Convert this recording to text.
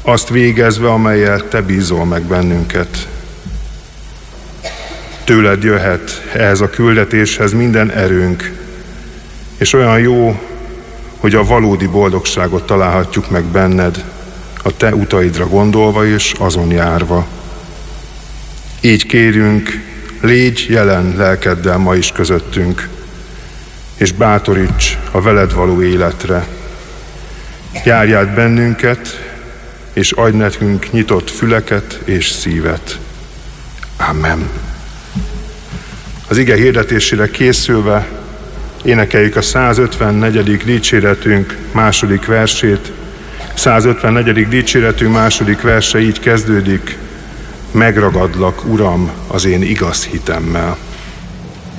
azt végezve, amellyel Te bízol meg bennünket. Tőled jöhet ehhez a küldetéshez minden erőnk, és olyan jó, hogy a valódi boldogságot találhatjuk meg benned, a Te utaidra gondolva és azon járva. Így kérünk, légy jelen lelkeddel ma is közöttünk, és bátoríts a veled való életre. Járj át bennünket, és adj nekünk nyitott füleket és szívet. Amen. Az ige hirdetésére készülve énekeljük a 154. dicséretünk második versét. 154. dicséretünk második verse így kezdődik: megragadlak, Uram, az én igaz hitemmel.